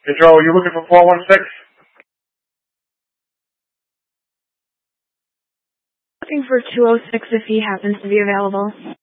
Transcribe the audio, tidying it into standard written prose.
Hey, Joe, you looking for 416? Looking for 206 if he happens to be available.